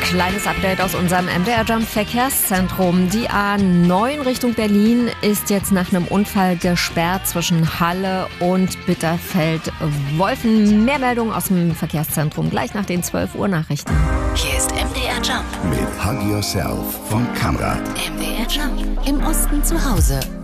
kleines Update aus unserem MDR Jump Verkehrszentrum. Die A9 Richtung Berlin ist jetzt nach einem Unfall gesperrt zwischen Halle und Bitterfeld-Wolfen. Mehr Meldungen aus dem Verkehrszentrum gleich nach den 12 Uhr Nachrichten. Hier ist MDR Jump mit Hug Yourself von Kamrat. MDR Jump. Im Osten zu Hause.